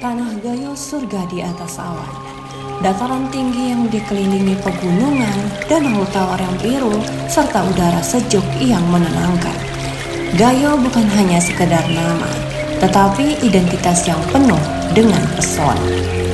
Tanah Gayo surga di atas awan. Dataran tinggi yang dikelilingi pegunungan, danau tawar yang biru, serta udara sejuk yang menenangkan. Gayo bukan hanya sekedar nama, tetapi identitas yang penuh dengan pesona.